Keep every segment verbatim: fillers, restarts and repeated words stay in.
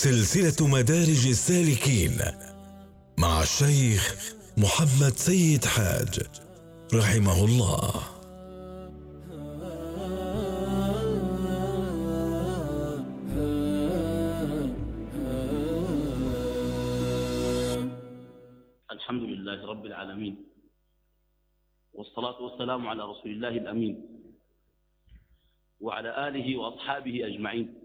سلسلة مدارج السالكين مع الشيخ محمد سيد حاج رحمه الله. الحمد لله رب العالمين، والصلاة والسلام على رسول الله الأمين وعلى آله وأصحابه أجمعين.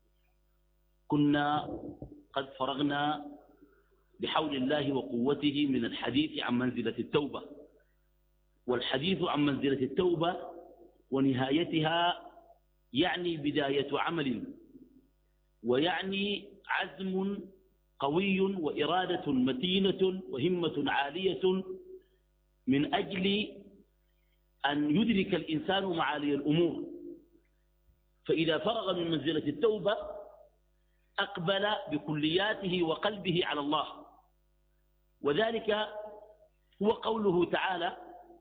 كنا قد فرغنا بحول الله وقوته من الحديث عن منزلة التوبة، والحديث عن منزلة التوبة ونهايتها يعني بداية عمل، ويعني عزم قوي وإرادة متينة وهمة عالية من أجل أن يدرك الإنسان معالي الأمور. فإذا فرغ من منزلة التوبة أقبل بكلياته وقلبه على الله، وذلك هو قوله تعالى: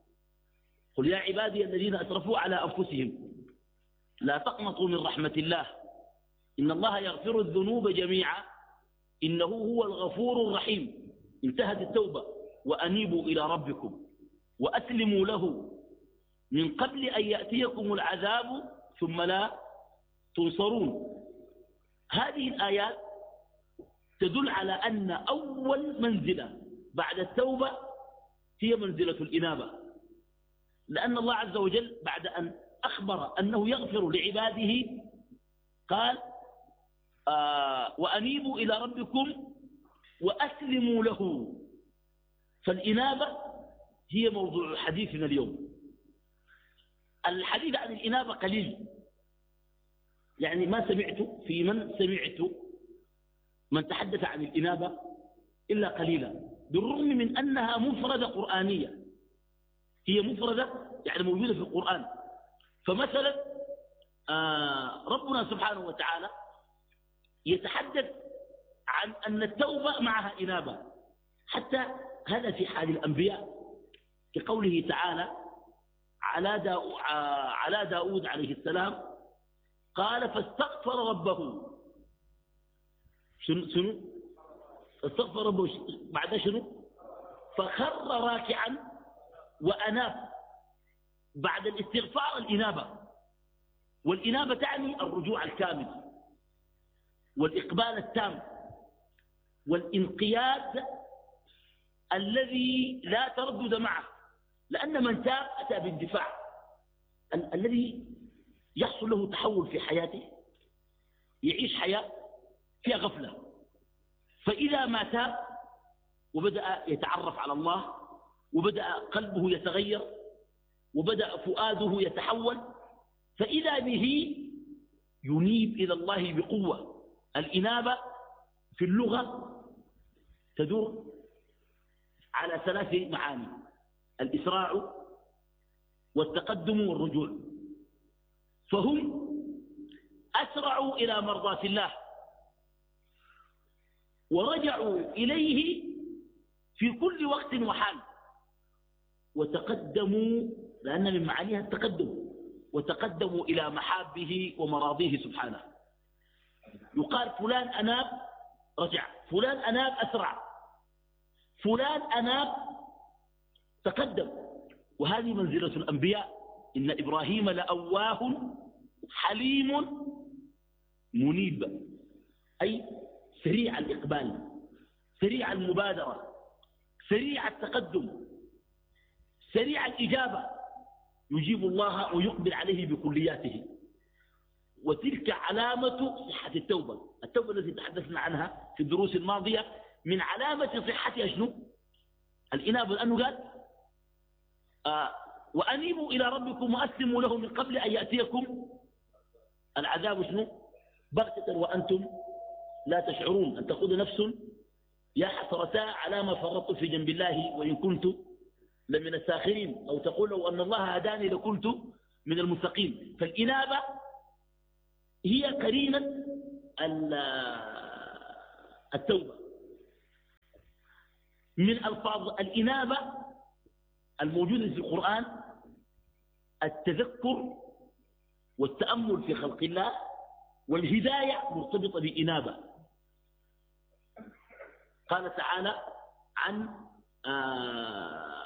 قل يا عبادي الذين أسرفوا على أنفسهم لا تقنطوا من رحمة الله إن الله يغفر الذنوب جميعا إنه هو الغفور الرحيم. انتهت التوبة: وأنيبوا إلى ربكم وأسلموا له من قبل أن يأتيكم العذاب ثم لا تنصرون. هذه الآيات تدل على أن أول منزلة بعد التوبة هي منزلة الإنابة، لأن الله عز وجل بعد أن أخبر أنه يغفر لعباده قال: آه وأنيبوا إلى ربكم وأسلموا له. فالإنابة هي موضوع حديثنا اليوم. الحديث عن الإنابة قليل، يعني ما سمعت في من سمعت من تحدث عن الإنابة إلا قليلا، بالرغم من أنها مفردة قرآنية، هي مفردة يعني موجودة في القرآن. فمثلا آه ربنا سبحانه وتعالى يتحدث عن أن التوبة معها إنابة، حتى هذا في حال الأنبياء كقوله تعالى على, داو على داود عليه السلام قال: فاستغفر ربه. شنو شنو استغفر ربه بعد شنو؟ فخر راكعا وأناب. بعد الاستغفار الإنابة، والإنابة تعني الرجوع الكامل والإقبال التام والانقياد الذي لا تردد معه، لأن من تاب أتى باندفاع. ال الذي يحصل له تحول في حياته يعيش حياة فيها غفلة، فإذا ما تاب وبدأ يتعرف على الله وبدأ قلبه يتغير وبدأ فؤاده يتحول، فإذا به ينيب إلى الله بقوة. الإنابة في اللغة تدور على ثلاث معاني: الإسراع والتقدم والرجوع. فهم أسرعوا إلى مرضاة الله ورجعوا إليه في كل وقت وحال، وتقدموا لأن من معانيها التقدم، وتقدموا إلى محابه ومراضيه سبحانه. يقال فلان أناب رجع، فلان أناب أسرع، فلان أناب تقدم. وهذه منزلة الأنبياء: إن إبراهيم لأواه حليم منيب، أي سريع الإقبال، سريع المبادرة، سريع التقدم، سريع الإجابة، يجيب الله ويقبل عليه بكلياته. وتلك علامة صحة التوبة. التوبة التي تحدثنا عنها في الدروس الماضية من علامة صحتها شنو؟ الإنابة، لأنه قال آه وأنيبوا إلى ربكم وأسلموا له من قبل أن يأتيكم العذاب شنو؟ بغتة وأنتم لا تشعرون. أن تقول نفس يا حسرتا على ما فرطت في جنب الله وإن كنت لمن الساخرين، أو تقول لو أن الله هداني لكنت من المتقين. فالإنابة هي قرينة التوبة. من ألفاظ الإنابة الموجودة في القرآن التذكر والتأمل في خلق الله، والهداية مرتبطة بإنابة. قال تعالى عن آه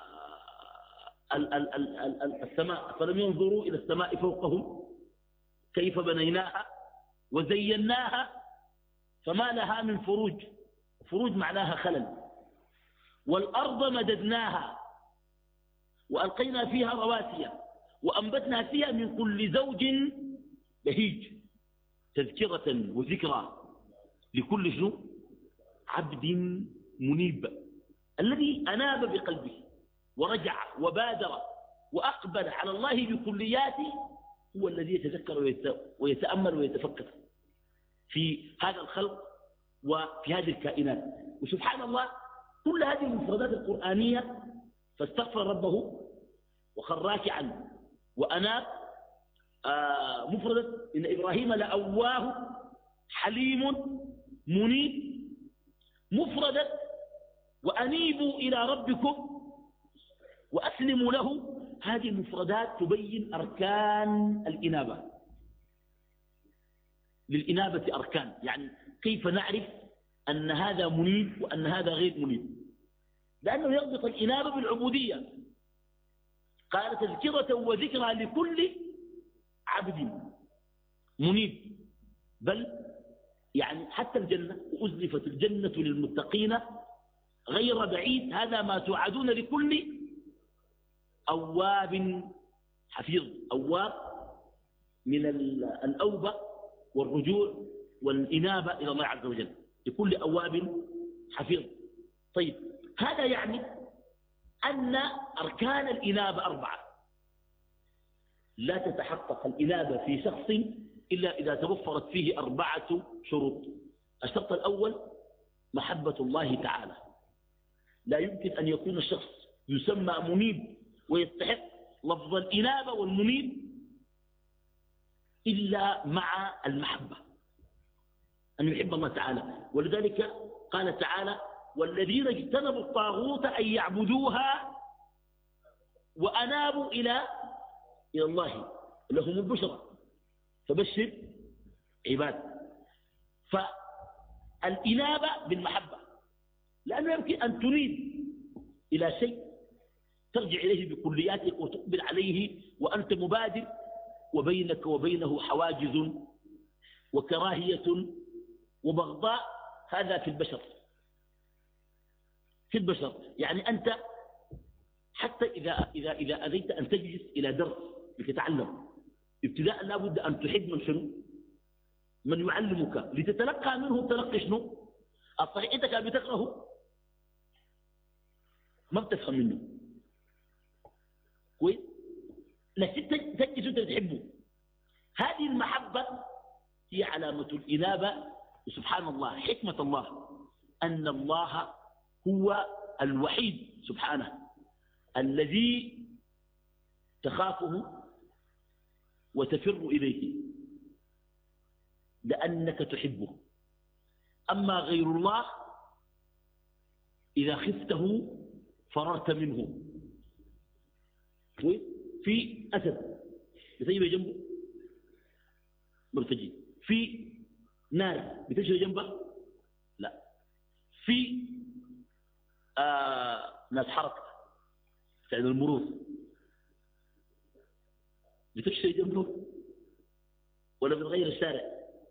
السماء فلم ينظروا إلى السماء فوقهم كيف بنيناها وزيناها فما لها من فروج. فروج معناها خلل. والأرض مددناها وألقينا فيها رواسي وأنبتنا فيها من كل زوج بهيج تذكرة وذكرى لكل شنو عبد منيب الذي أناب بقلبه ورجع وبادر وأقبل على الله بكلياته هو الذي يتذكر ويتأمل ويتفكر في هذا الخلق وفي هذه الكائنات. وسبحان الله كل هذه المفردات القرآنية فاستغفر ربه وخر راكعا وأناب آه مفردة إن إبراهيم لأواه حليم منيب. مفردة وأنيبوا إلى ربكم وأسلموا له. هذه المفردات تبين أركان الإنابة. للإنابة أركان، يعني كيف نعرف أن هذا منيب وأن هذا غير منيب، لأنه يربط الإنابة بالعبودية. قال تذكرة وذكرى لكل عبد منيب. بل يعني حتى الجنة وأزلفت الجنة للمتقين غير بعيد هذا ما توعدون لكل أواب حفيظ. أواب من الأوبة والرجوع والإنابة إلى الله عز وجل، لكل أواب حفيظ. طيب هذا يعني أن أركان الإنابة أربعة. لا تتحقق الإنابة في شخص إلا إذا توفرت فيه أربعة شروط. الشرط الأول محبة الله تعالى. لا يمكن أن يكون الشخص يسمى منيب ويستحق لفظ الإنابة والمنيب إلا مع المحبة، أن يحب الله تعالى. ولذلك قال تعالى والذين اجتنبوا الطاغوت أن يعبدوها وأنابوا إلى إلى الله لهم البشرى فبشر عباد. فالإنابة بالمحبة، لأنه يمكن أن تريد إلى شيء ترجع إليه بكلياتك وتقبل عليه وأنت مبادر، وبينك وبينه حواجز وكراهية وبغضاء. هذا في البشر في البشر يعني أنت حتى إذا, إذا, إذا أذيت أن تجلس إلى درس لتتعلم ابتداء لا بد أن تحب من شنو من يعلمك لتتلقى منه تلقي شنو الصحيح. أنت كان بتكرهه ما بتفهم منه كويس، لكن تجلس أنت تحبه. هذه المحبة هي علامة الإنابة. وسبحان الله حكمة الله أن الله هو الوحيد سبحانه الذي تخافه وتفر إليه لأنك تحبه. أما غير الله إذا خفته فررت منه. في أسد بتجي جنبه مرتجي، في نار بتجري جنبه لا، في آه ناس حركة يعني المرور بتجري جنبه ولا بتغير الشارع.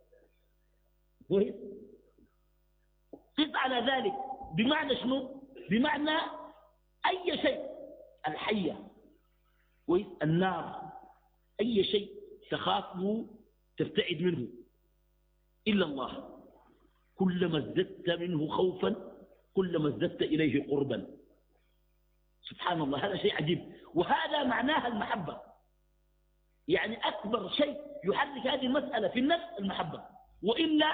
قس على ذلك بمعنى شنو؟ بمعنى أي شيء، الحية والنار، أي شيء تخافه تبتعد منه إلا الله. كلما ازددت منه خوفا كلما ازددت إليه قربا. سبحان الله هذا شيء عجيب. وهذا معناها المحبة. يعني أكبر شيء يحرك هذه المسألة في النفس المحبة، وإلا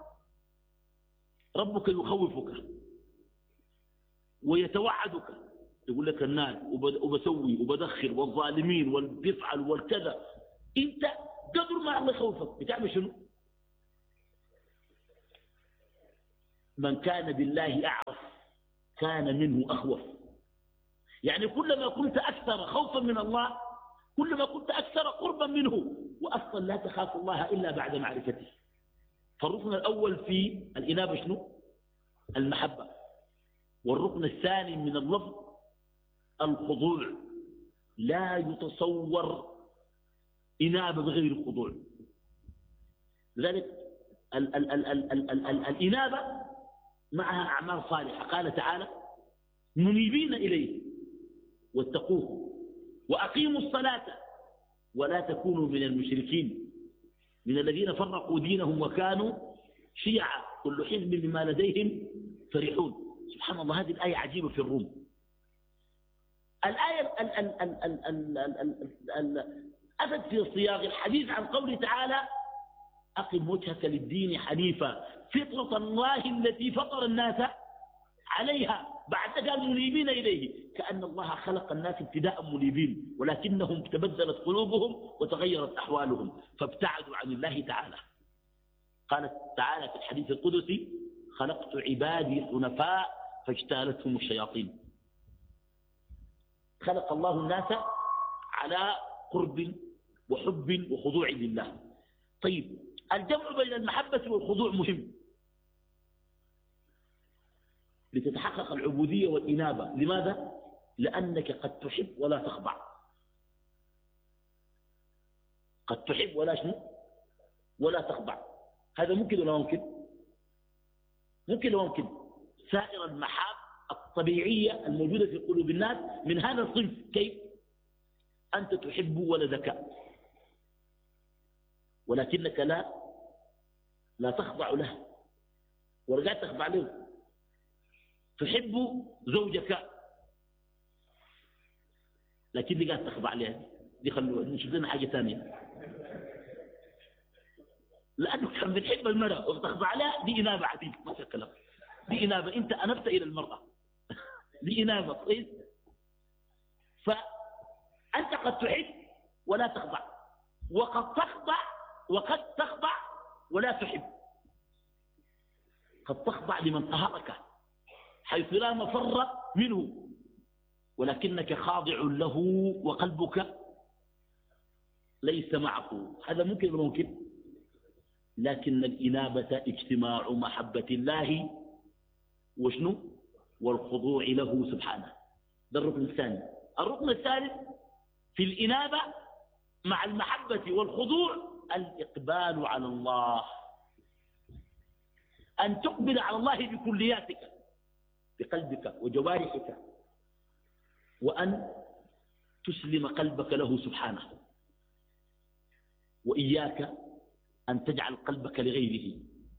ربك يخوفك ويتوعدك يقول لك النار وبسوي وبدخل والظالمين والبفعل والكذا. انت قدر ما الله يخوفك بتعمل شنو؟ من كان بالله أعرف كان منه أخوف. يعني كلما كنت أكثر خوفا من الله كلما كنت أكثر قربا منه. وأصلا لا تخاف الله إلا بعد معرفته. فالركن الأول في الإنابة شنو؟ المحبة. والركن الثاني من اللفظ الخضوع، لا يتصور إنابة بغير الخضوع. لذلك ال ال ال ال ال ال ال الإنابة معها أعمال صالحة. قال تعالى منيبين إليه واتقوه وأقيموا الصلاة ولا تكونوا من المشركين من الذين فرقوا دينهم وكانوا شيعا كل حزب بما لديهم فرحون. سبحان الله، هذه الآية عجيبة في الروم. الآية أتت في صياغ الحديث عن قوله تعالى أقم وجهك للدين حنيفا فطرة الله التي فطر الناس عليها. بعد قال منيبين إليه، كأن الله خلق الناس ابتداء منيبين، ولكنهم تبدلت قلوبهم وتغيرت أحوالهم فابتعدوا عن الله تعالى. قالت تعالى في الحديث القدسي خلقت عبادي حنفاء فاجتالتهم الشياطين. خلق الله الناس على قرب وحب وخضوع لله. طيب، الجمع بين المحبة والخضوع مهم لتتحقق العبودية والإنابة. لماذا؟ لأنك قد تحب ولا تخضع. قد تحب ولا شنو؟ ولا تخضع. هذا ممكن ولا ممكن؟ ممكن ولا ممكن؟ سائر المحاب الطبيعية الموجودة في قلوب الناس من هذا الصنف. كيف؟ أنت تحب ولدك ولكنك لا لا تخضع له ورجعت تخضع له. تحب زوجك لكن دي قاعد تخضع له، دي خلوه نشوف لنا حاجة ثانية. لأنه كان بتحب المرأة وبتخضع لها، دي إنابة عديد ما في كلام. دي إنابة، أنت أنبت إلى المرأة دي إنابة كويس. فأنت قد تحب ولا تخضع، وقد تخضع وقد تخضع ولا تحب. قد تخضع لمن قهرك حيث لا مفر منه، ولكنك خاضع له وقلبك ليس معه. هذا ممكن ولا ممكن؟ لكن الإنابة اجتماع محبة الله وشنو؟ والخضوع له سبحانه. ده الركن الثاني. الركن الثالث في الإنابة مع المحبة والخضوع الإقبال على الله، أن تقبل على الله بكلياتك بقلبك وجوارحك، وأن تسلم قلبك له سبحانه، وإياك أن تجعل قلبك لغيره.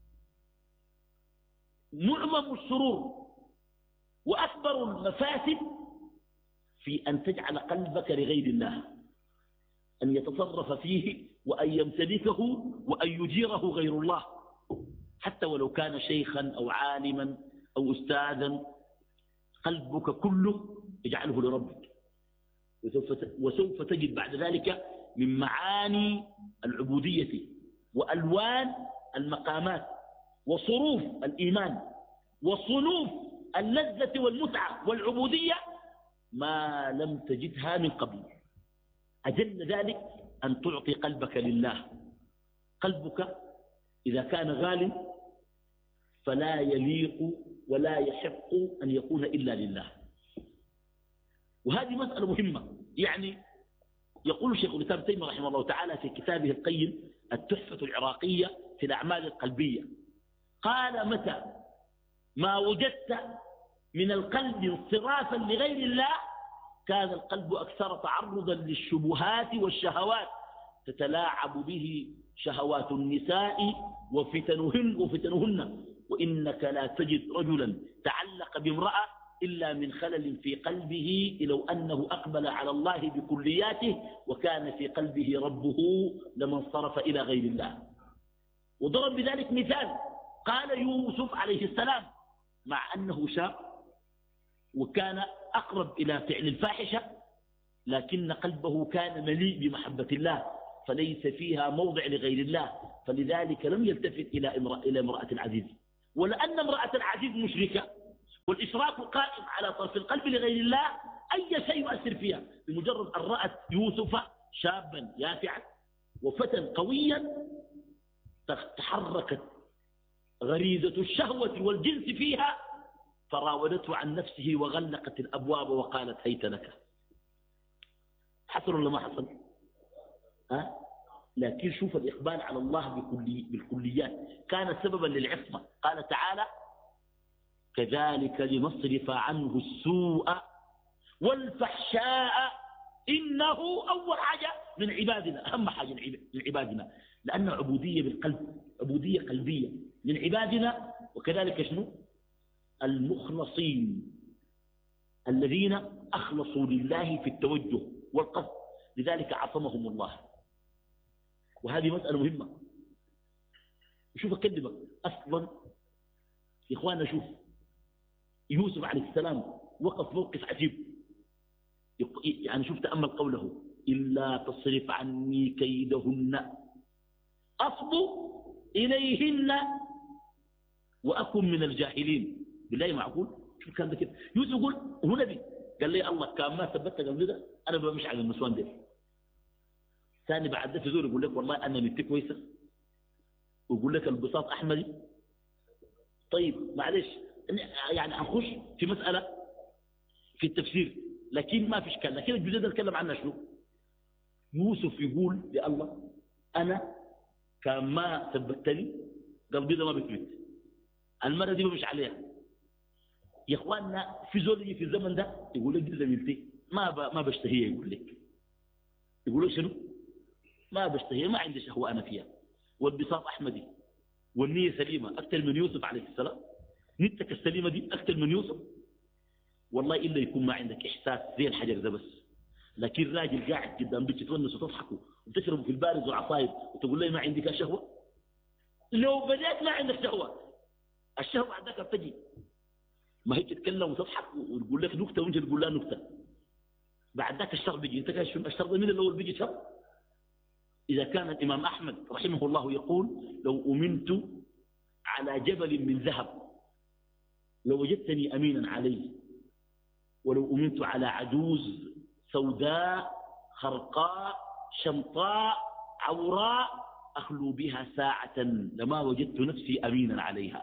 معظم السرور وأكبر المفاسد في أن تجعل قلبك لغير الله، أن يتصرف فيه وأن يمتلكه وأن يجيره غير الله، حتى ولو كان شيخا أو عالما أو أستاذا. قلبك كله اجعله لربك، وسوف وسوف تجد بعد ذلك من معاني العبودية وألوان المقامات وصروف الإيمان وصنوف اللذة والمتعة والعبودية ما لم تجدها من قبل. أجل ذلك أن تعطي قلبك لله. قلبك إذا كان غال فلا يليق ولا يحق أن يكون إلا لله. وهذه مسألة مهمة. يعني يقول شيخ الإسلام ابن تيمية رحمه الله تعالى في كتابه القيم التحفة العراقية في الأعمال القلبية، قال متى ما وجدت من القلب انصرافا لغير الله كان القلب أكثر تعرضا للشبهات والشهوات تتلاعب به شهوات النساء وفتنهن, وفتنهن وإنك لا تجد رجلا تعلق بامرأة إلا من خلل في قلبه لو أنه أقبل على الله بكلياته وكان في قلبه ربه لما انصرف إلى غير الله. وضرب بذلك مثال، قال يوسف عليه السلام مع أنه شاب وكان أقرب إلى فعل الفاحشة لكن قلبه كان مليء بمحبة الله فليس فيها موضع لغير الله، فلذلك لم يلتفت إلى امرأة, إلى امرأة العزيز. ولأن امرأة العزيز مشركة والإشراك قائم على طرف القلب لغير الله، أي شيء يؤثر فيها بمجرد أن رأت يوسف شابا يافعا وفتى قويا تحركت غريزة الشهوة والجنس فيها فراودته عن نفسه وغلقت الأبواب وقالت هيت لك. حصل ولا ما حصل؟ أه؟ لكن شوف الإقبال على الله بكلي بالكليات كان سببا للعصمة. قال تعالى كذلك لنصرف عنه السوء والفحشاء إنه أول حاجة من عبادنا، أهم حاجة من عبادنا، لأن عبودية بالقلب، عبودية قلبية من عبادنا. وكذلك شنو؟ المخلصين الذين أخلصوا لله في التوجه والقصد، لذلك عصمهم الله. وهذه مسألة مهمة. شوف أكلمك أصلا يا إخوانا، شوف يوسف عليه السلام وقف موقف عجيب، يعني شوف تأمل قوله إلا تصرف عني كيدهن أصب إليهن وأكن من الجاهلين. بالله معقول؟ شوف كان ده كده. يوسف يقول هو نبي، قال لي الله كان ما ثبتت قبل ده أنا بمشي على النسوان دي. ثاني بعد ده تزور يقول لك والله أنا نتي كويسة، ويقول لك البساط أحمدي. طيب معلش يعني هنخش في مسألة في التفسير لكن ما في اشكال. لكن الجزء ده نتكلم عنه شنو؟ يوسف يقول يا الله أنا كان ما ثبتني قلبي ده ما بيثبت، المرة دي مش عليها. يا اخواننا في زول يجي في الزمن ده يقول لك دي زميلتي ما ب... ما بشتهيها، يقول لك يقول لك شنو؟ ما بشتهيها، ما عندي شهوة أنا فيها، والبساط أحمدي والنية سليمة أكثر من يوسف عليه السلام. نيتك السليمة دي أكثر من يوسف. والله إلا يكون ما عندك إحساس زي الحجر ده بس. لكن راجل قاعد قدام بيتك تونس وتضحكوا وتشربوا في البارز والعصاير وتقول لي ما عندك شهوة. لو بدأت ما عندك شهوة، الشهوة عندك بتجي. ما هي تتكلم وتضحك وتقول لك نكتة وانت تقول لها نكتة، بعد ذاك الشر بيجي. انت كاش الشر من الاول بيجي شر. إذا كان الإمام أحمد رحمه الله يقول لو أمنت على جبل من ذهب لو وجدتني أمينا عليه، ولو أمنت على عجوز سوداء خرقاء شمطاء عوراء أخلو بها ساعة لما وجدت نفسي أمينا عليها.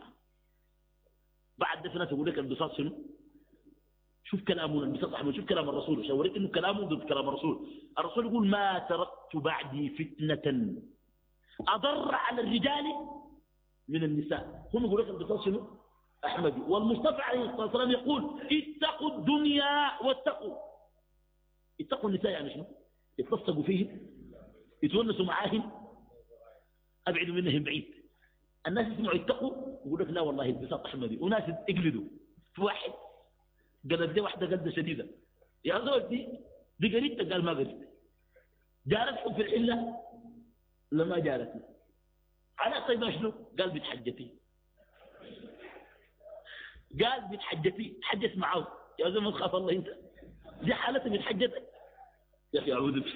بعد دفنة تقول لك البساط شنو؟ شوف كلامه البساط أحمد، شوف كلام الرسول، شاوريك إنه كلامه ضد كلام الرسول. الرسول يقول ما تركت بعدي فتنة أضر على الرجال من النساء. هم يقول لك البساط شنو؟ أحمد. والمصطفى عليه الصلاة والسلام يقول اتقوا الدنيا واتقوا. اتقوا النساء يعني شنو؟ يتصقوا فيهم، يتونسوا معاهم، أبعدوا منهم بعيد. الناس يسمعوا يتقوا يقول لك لا والله البساط أحمدي، وناس يقلدوا. في واحد قالت دي واحدة قلدة شديدة، يا زول دي دي قريبتك، قال ما قريبتك. جارتكم في الحلة لما جارتني على طيب شنو؟ قال بتحجتي، قال بتحجتي، حجت معه. يا زول ما تخاف الله انت، دي حالتها بتحجتك يا اخي اعوذ بك.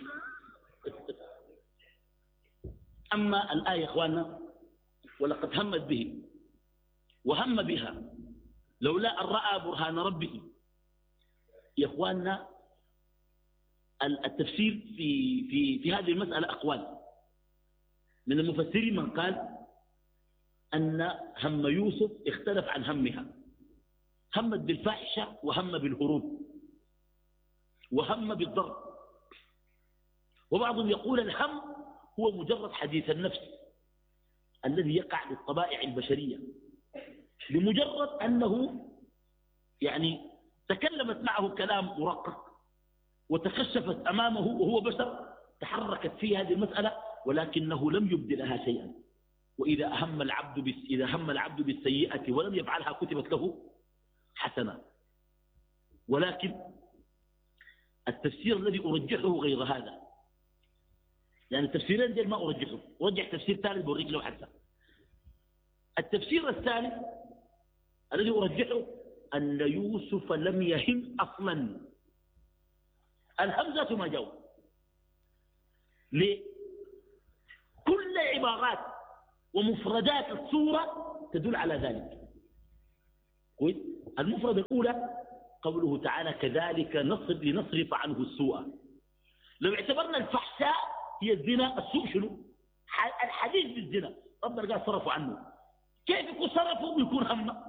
اما الآية يا اخواننا ولقد همت به وهم بها لولا أن رأى برهان ربه. يا اخواننا التفسير في في في هذه المسألة أقوال. من المفسرين من قال أن هم يوسف اختلف عن همها، همت بالفاحشة وهم بالهروب وهم بالضرب. وبعضهم يقول الهم هو مجرد حديث النفس الذي يقع للطبائع البشرية، لمجرد أنه يعني تكلمت معه كلام مرقق وتكشفت أمامه وهو بشر، تحركت فيه هذه المسألة ولكنه لم يبد لها شيئا. وإذا هم العبد بس إذا هم العبد بالسيئة ولم يفعلها كتبت له حسنة. ولكن التفسير الذي أرجحه غير هذا، يعني التفسيرين دي ما أرجحه، أرجح تفسير ثالث بوريك له حتى. التفسير الثالث الذي أرجحه أن يوسف لم يهم أصلا، الهمزة ما جاء. ليه؟ كل عبارات ومفردات السورة تدل على ذلك. كويس؟ المفردة الأولى قوله تعالى كذلك نصرف لنصرف عنه السوء. لو اعتبرنا الفحشاء هي الزنا، السوء شنو؟ الحديث بالزنا، ربنا قال صرفوا عنه. كيف يكون صرفه ويكون همه؟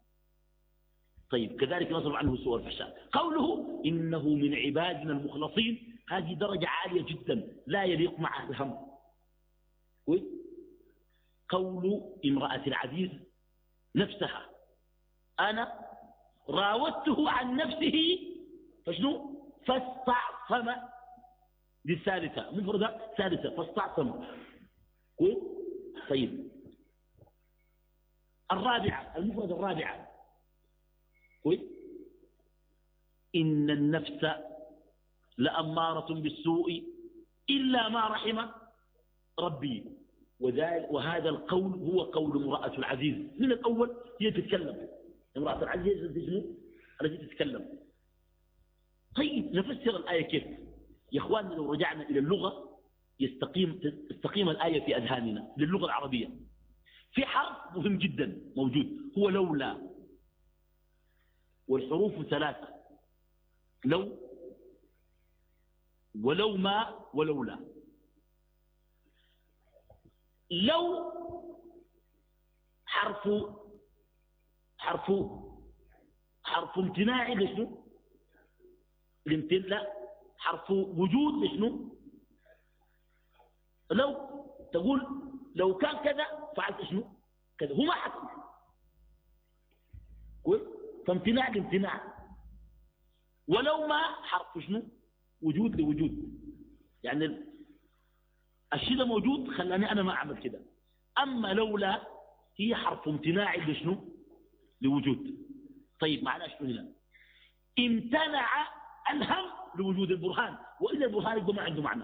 طيب كذلك نصرف عنه سوء الفحشاء. قوله إنه من عبادنا المخلصين، هذه درجة عالية جدا لا يليق مع الهم. قول امرأة العزيز نفسها أنا راودته عن نفسه فشنو فاستعصم، دي الثالثة مفردة ثالثة فاستعصم. طيب الرابعة المفردة الرابعة إن النفس لأمارة بالسوء إلا ما رحم ربي. وهذا القول هو قول امرأة العزيز. من الأول هي تتكلم، امرأة العزيز التي تتكلم. طيب نفسر الآية كيف يا أخواننا؟ لو رجعنا إلى اللغة يستقيم تستقيم الآية في أذهاننا للغة العربية. في حرف مهم جدا موجود هو لولا، والحروف ثلاثة: لو ولو ما ولولا. لو حرف حرف حرف امتناع لشنو؟ الامتناع لا حرف وجود لشنو؟ لو تقول لو كان كذا فعلت شنو؟ كذا. هو ما حصل، فامتناع لامتناع. ولو ما حرف شنو؟ وجود لوجود، يعني الشيء ده موجود خلاني أنا ما أعمل كده. أما لولا هي حرف امتناع لشنو؟ لوجود. طيب معناه شنو هنا؟ امتنع الهم لوجود البرهان، وإذا البرهان يبقى ما عنده معنى.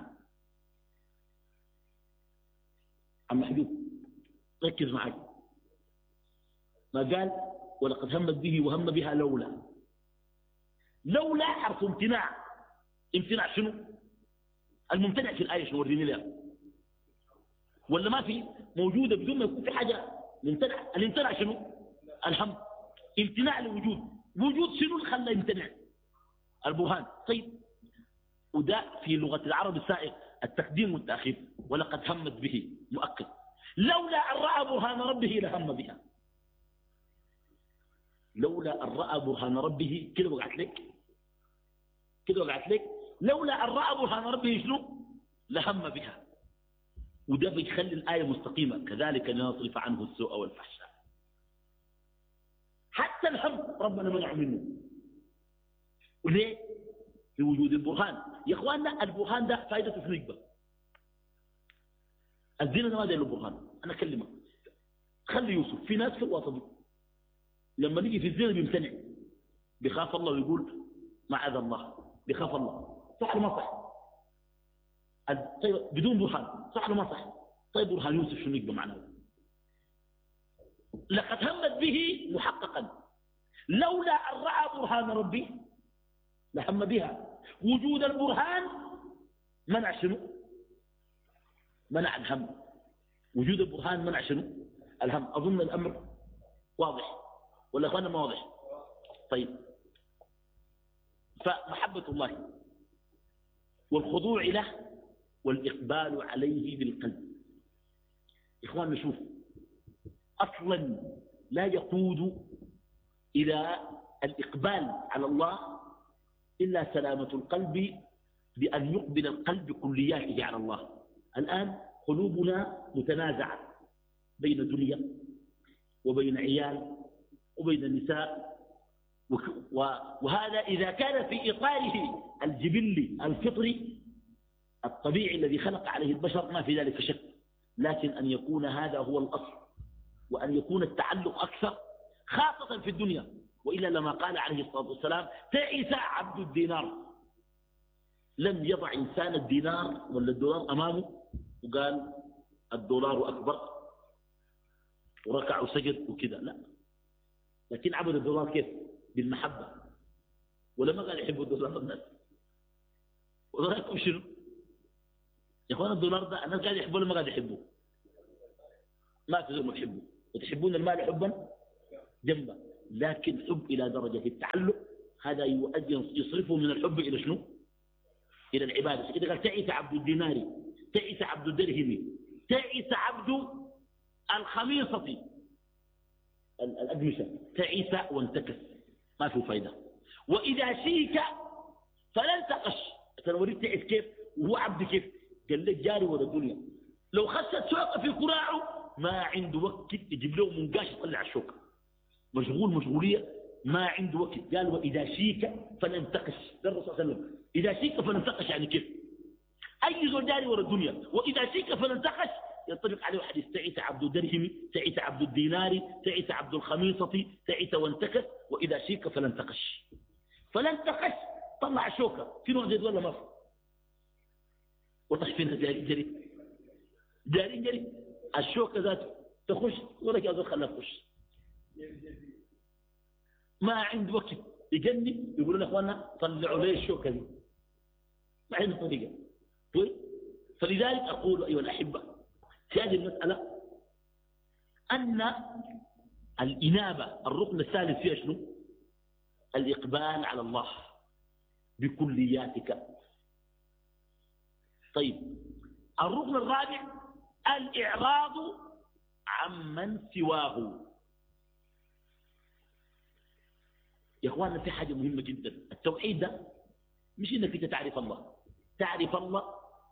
عم حبيب ركز معي، ما قال ولقد همت به وهم بها لولا. لولا حرف امتناع. امتناع شنو؟ الممتنع في الآية شنو؟ وريني لها. ولا ما في موجودة بدون ما يكون في حاجة ممتنع. الامتناع شنو؟ الهم. امتناع لوجود. وجود شنو اللي خلى يمتنع؟ البرهان. طيب وده في لغة العرب السائغ التقديم والتأخير. ولقد همت به مؤكد. لولا أن رأى برهان ربه لهم بها. لولا أن رأى برهان ربه كده وقعت لك كده وقعت لك لولا أن رأى برهان ربه شنو؟ لهم بها. وده بيخلي الآية مستقيمة. كذلك لنصرف عنه السوء والفحشاء. حتى الهم ربنا منع منه. وليه؟ لوجود البرهان. يا اخواننا البرهان ده فائدته في نجبة. الدين ده ما داير له برهان. انا اكلمك خلي يوسف. في ناس في الوسط لما نيجي في الزنا بيمتنع، بيخاف الله ويقول معاذ الله، بيخاف الله. صح ولا ما صح؟ طيب بدون برهان صح ولا ما صح؟ طيب برهان يوسف شنو يبقى معناه؟ لقد همت به محققا. لولا أن رأى برهان ربي لهم بها. وجود البرهان منع شنو؟ منع الهم. وجود البرهان منع شنو؟ الهم. أظن الأمر واضح ولا أخوانا ما واضح؟ طيب فمحبة الله والخضوع له والإقبال عليه بالقلب. إخواننا شوف، أصلا لا يقود إلى الإقبال على الله إلا سلامة القلب، بأن يقبل القلب كلياته على الله. الآن قلوبنا متنازعة بين دنيا وبين عيال وبين النساء، وهذا إذا كان في إطاره الجبلي الفطري الطبيعي الذي خلق عليه البشر ما في ذلك شك. لكن أن يكون هذا هو الأصل، وأن يكون التعلق أكثر خاصة في الدنيا. وإلا لما قال عليه الصلاة والسلام تعس عبد الدينار. لم يضع إنسان الدينار ولا الدولار أمامه وقال الدولار أكبر وركع وسجد وكذا، لا. لكن عبد الدولار كيف؟ بالمحبة. ولما قال يحبوا الدولار الناس، وذلك شنو يا اخوان؟ الدولار ده الناس قاعد يحبوه ولا ما قاعد يحبوه؟ ما تقدروا ما تحبوه. وتحبون المال حبا جنبا، لكن حب إلى درجة التعلق هذا يؤدي يصرفه من الحب إلى شنو؟ إلى العبادة. إذا قال تعيس عبد الدينار، تعيس عبد الدرهم، تعيس عبد الخميصة، الأقمشة تعيس وانتكس ما في فايدة. وإذا شيك فلن تقش. تنوريك تعيس كيف وهو عبد كيف؟ قال لك جاري ولا الدنيا لو خست شوكة في كراعه ما عنده وقت يجيب له منقاش يطلع الشوكة، مشغول مشغولية ما عنده وقت. قال وإذا شيك فلنتقش. ده الرسول صلى الله عليه وسلم إذا شيك فلنتقش يعني كيف؟ أي زول جاري ورا الدنيا وإذا شيك فلنتقش ينطبق عليه حديث تعيس عبد الدرهم تعيس عبد الدينار تعيس عبد الخميصة تعيس وانتكس وإذا شيك فلنتقش. فلنتقش طلع الشوكة في نوع زيد ولا ما في؟ والله فينا جاري جري جاري جري الشوكة ذاته تخش ولا جاء خلاه تخش ما عنده وقت يجنب. يقولون يا اخوانا طلعوا لي الشوكة دي ما عنده طريقة. فلذلك أقول أيها الأحبة في هذه المسألة أن الإنابة الركن الثالث فيها شنو؟ الإقبال على الله بكلياتك. طيب الركن الرابع الإعراض عمن سواه. يا اخواننا في حاجة مهمة جدا. التوحيد ده مش انك انت تعرف الله، تعرف الله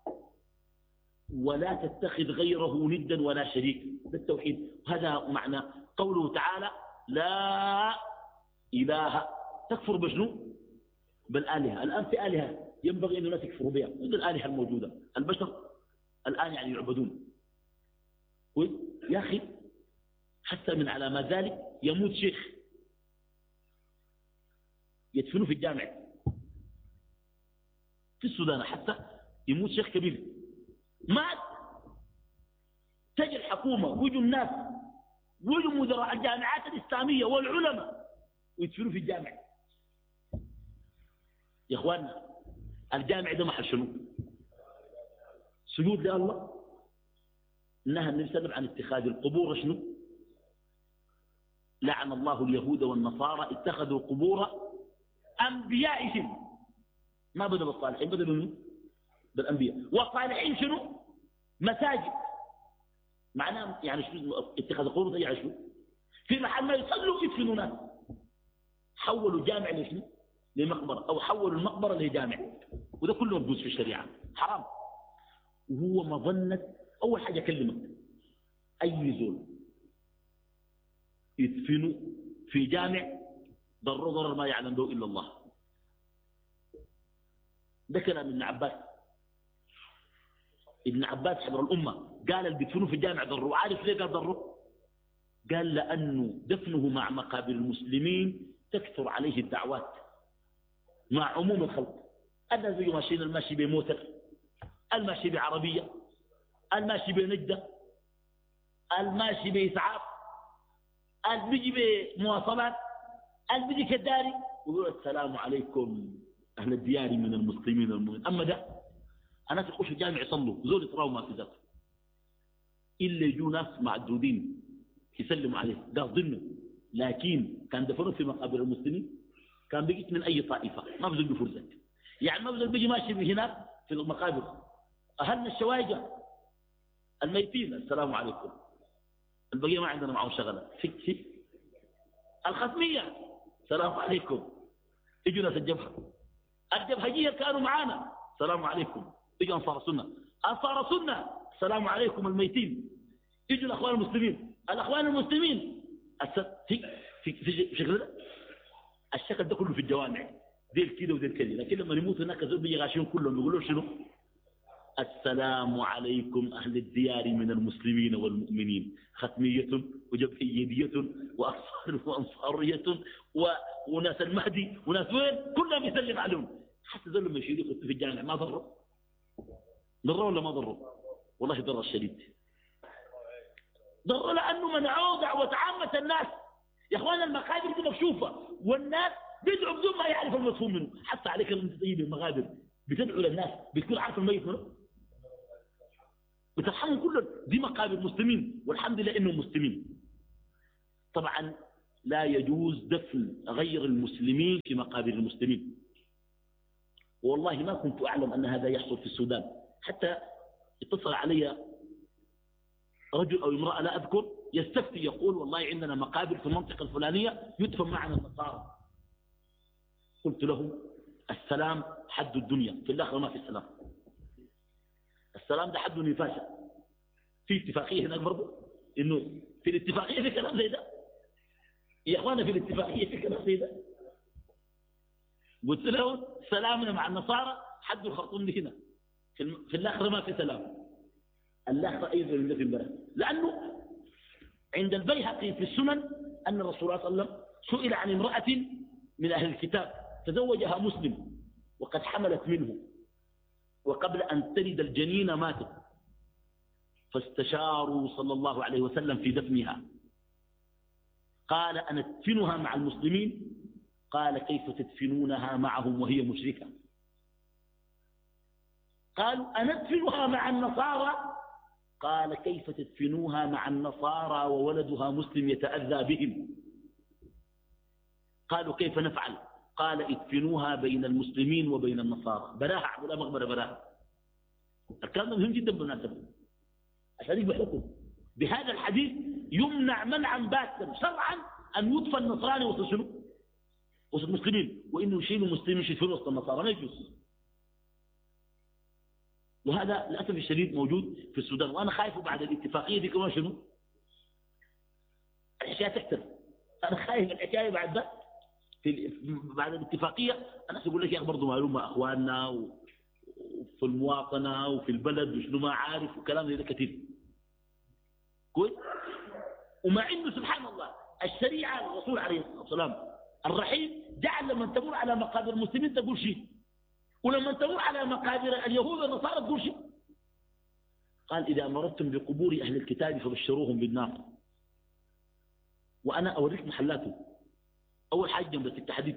ولا تتخذ غيره ندا ولا شريك. ده التوحيد. هذا معنى قوله تعالى لا إله. تكفر بشنو؟ بالآلهة. الآن في آلهة ينبغي أن الناس يكفروا بها مثل الآلهة الموجودة. البشر الآن يعني يعبدون. يا أخي حتى من علامات ذلك يموت شيخ يدفنوا في الجامع في السودان، حتى يموت شيخ كبير مات تجي الحكومة ويجوا الناس ويجوا مدراء الجامعات الإسلامية والعلماء ويدفنوا في الجامع. يا إخواننا الجامع ده محل شنو؟ سجود لله. نهى النبي صلى الله عليه وسلم عن اتخاذ القبور شنو؟ لعن الله اليهود والنصارى اتخذوا قبور أنبيائهم. ما بدأ بالصالحين، بدأ منه بالأنبياء. والصالحين شنو؟ مساجد. معناه يعني شنو اتخاذ القبور يعني شنو؟ في محل ما يصلوا يدفنوا ناس. حولوا جامع لشنو؟ لمقبرة، أو حولوا المقبرة لجامع. وده كله موجود في الشريعة حرام. وهو مظنة أول حاجة أكلمك أي زول يدفنوا في جامع ضر ضرر ما يعلم به إلا الله. ده كلام ابن عباس. ابن عباس حبر الأمة قال اللي بيدفنوا في الجامع ضروا. عارف ليه قال ضروا؟ قال لأنه دفنه مع مقابر المسلمين تكثر عليه الدعوات مع عموم الخلق. الناس بيجوا ماشيين، الماشي بموتر، الماشي بعربية، الماشي بنجدة، الماشي بإسعاف، البيجي بمواصلات، البيجي كداري، ويقول السلام عليكم أهل الديار من المسلمين المؤمنين. أما ده الناس يخشوا الجامع يصلوا زول يطراوا ما في ذاته إلا يجوا ناس معدودين يسلموا عليه قاصدينه. لكن كان دفنوا في مقابر المسلمين كان بيجيت من أي طائفة ما بزول بفرزة. يعني ما بزول بيجي ماشي من هناك في المقابر أهلنا الشوايجة الميتين السلام عليكم، البقية ما عندنا معهم شغلة. في في الختمية السلام عليكم. يجوا ناس الجبهة الجبهجية كانوا معانا السلام عليكم. يجوا أنصار السنة أنصار السنة السلام عليكم. الميتين يجوا الأخوان المسلمين الأخوان المسلمين في في في شكل ده. الشكل ده كله في الجوامع ديل كده وديل كده. لكن لما يموت هناك زول بيجي غاشين كلهم بيقولوا شنو؟ السلام عليكم أهل الديار من المسلمين والمؤمنين. ختمية وجبهيدية وأنصار وأنصارية و... وناس المهدي وناس وين كلهم يسلم عليهم. حتى ذول لما يشيلوا يخطوا في الجامع ما ضروا ضروا ولا ما ضروا؟ والله ضر الشديد. ضروا لأنه منعوا دعوة عامة الناس. يا أخوان المقابر دي مكشوفة والناس بيدعوا بدون ما يعرف المفهوم منه. حتى عليك لما تطيب المقابر بتدعو للناس بتكون عارف الميت منه بترحمهم كلهم. دي مقابر مسلمين والحمد لله إنهم مسلمين. طبعا لا يجوز دفن غير المسلمين في مقابر المسلمين. والله ما كنت أعلم أن هذا يحصل في السودان. حتى اتصل علي رجل أو امرأة لا أذكر يستفتي يقول والله عندنا مقابر في المنطقة الفلانية يدفن معنا النصارى. قلت له السلام حد الدنيا، في الآخرة ما في السلام. السلام ده حد نفاسة. في اتفاقية هناك برضه إنه في الاتفاقية في كلام زي ده يا أخوانا، في الاتفاقية في كلام زي ده. قلت له سلامنا مع النصارى حد الخرطوم دي هنا، في الآخرة ما في سلام. الآخرة أيضا من في البلد، لأنه عند البيهقي في السنن أن الرسول صلى الله عليه وسلم سئل عن امرأة من أهل الكتاب تزوجها مسلم وقد حملت منه وقبل أن تلد الجنين ماتت، فاستشاروا صلى الله عليه وسلم في دفنها. قال أندفنها مع المسلمين؟ قال كيف تدفنونها معهم وهي مشركة؟ قالوا أندفنها مع النصارى؟ قال كيف تدفنوها مع النصارى وولدها مسلم يتأذى بهم؟ قالوا كيف نفعل؟ قال ادفنوها بين المسلمين وبين النصارى. براها ولا مغبرة براها. الكلام مهم جدا بالمناسبة عشان يبقى حكم بهذا الحديث يمنع منعا باتا شرعا أن يدفن النصراني وسط شنو؟ وسط المسلمين، وإنه يشيلوا المسلمين يشيلوا وسط النصارى، ما يجوز. وهذا للأسف الشديد موجود في السودان، وأنا خايف بعد الاتفاقية دي كمان شنو؟ الحكاية تحتر. أنا خايف الحكاية بعد ده في بعد الاتفاقية الناس يقول لك يا أخي برضه معلومة أخواننا وفي المواطنة وفي البلد وشنو ما عارف وكلام زي ده كثير. كويس؟ ومع إنه سبحان الله الشريعة الرسول عليه الصلاة والسلام الرحيم جعل لما تمر على مقابر المسلمين تقول شيء، ولما تمر على مقابر اليهود والنصارى تقول شيء. قال إذا مررتم بقبور أهل الكتاب فبشروهم بالنار. وأنا أوريك محلاته. أول حاجة جنب التحديد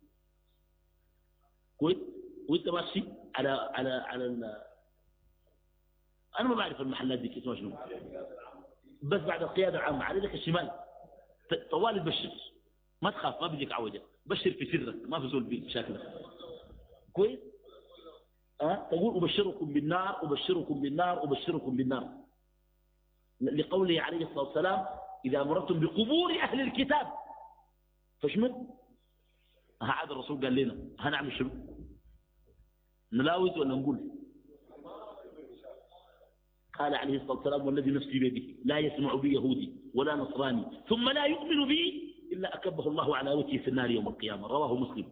كويس، وانت ماشي على على على ال... أنا ما بعرف المحلات دي اسمها شنو، بس بعد القيادة العامة على ذلك الشمال طوال تبشر، ما تخاف، ما بيجيك عوجة، بشر في سرك، ما في زول بشكلك كويس. أه؟ تقول أبشركم بالنار أبشركم بالنار أبشركم بالنار، لقوله عليه الصلاة والسلام إذا مررتم بقبور أهل الكتاب فشمت. هذا الرسول قال لنا هنعمل شنو؟ نلاوز ولا نقول؟ قال عليه الصلاة والسلام والذي نفسي بيده لا يسمع بي يهودي ولا نصراني ثم لا يؤمن بي إلا أكبه الله على وجهه في النار يوم القيامة. رواه مسلم.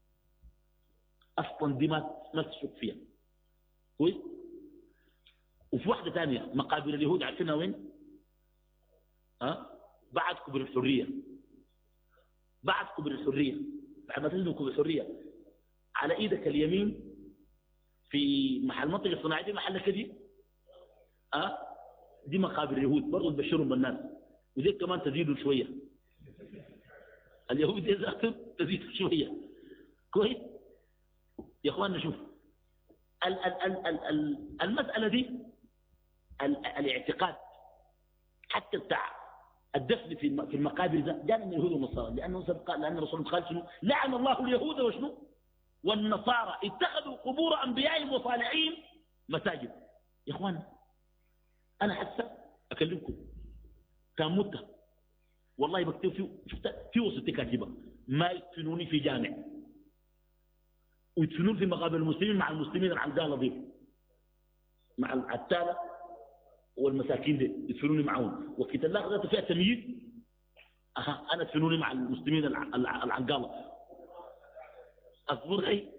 أصلا دي ما تشك فيها كويس. وفي واحدة ثانية مقابر اليهود عارفينها وين؟ أه؟ بعد كبر الحرية، بعد كبر الحرية، بعد ما تنزل كبر الحرية على إيدك اليمين في محل منطقة الصناعية دي محل كذي أه؟ دي مقابر اليهود برضو تبشرهم بالناس، ودي كمان تزيدوا شوية. اليهود يزيدوا تزيدوا شوية كويس. يا اخواننا شوف ال ال ال ال ال المسألة دي ال الاعتقاد حتى بتاع الدفن في في المقابر ده جاء من اليهود والنصارى، لأنه قال لأن الرسول قال شنو؟ لعن الله اليهود وشنو؟ والنصارى اتخذوا قبور أنبيائهم وصالحين مساجد. يا اخواننا أنا حتى أكلمكم كان متة والله بكتب في شفت في وسط كاتبة ما يدفنوني في جامع ويدفنون في مقابر المسلمين مع المسلمين العنقالة دي مع العتالة والمساكين دي يدفنوني معهم، وكيت الله ذاته فيها تمييز. أها أنا ادفنوني مع المسلمين العنقالة أصبر أي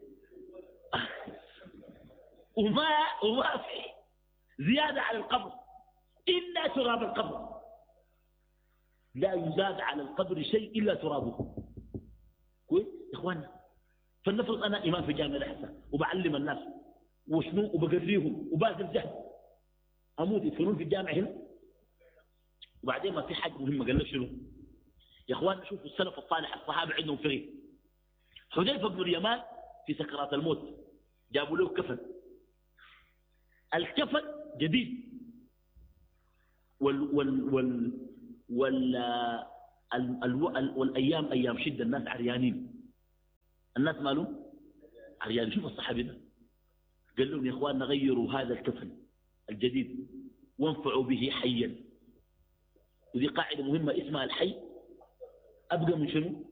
وما وما في زيادة على القبر إلا تراب القبر، لا يزاد على القبر شيء إلا ترابه. كويس يا إخوانا. فلنفرض أنا إمام في جامعة الأحساء وبعلم الناس وشنو وبقريهم وباذل جهد، أموت يدفنون في الجامعة هنا وبعدين ما في حاجة مهمة. قال لك شنو يا إخوان؟ شوفوا السلف الصالح الصحابة عندهم فقه. حذيفة بن اليمان في سكرات الموت جابوا له كفن، الكفن جديد وال وال وال وال ال ال والأيام أيام شدة، الناس عريانين، الناس مالهم عريانين. شوف الصحابي ده قال لهم يا إخوان نغيروا هذا الكفن الجديد وانفعوا به حيا. ودي قاعدة مهمة اسمها الحي أبقى من شنو؟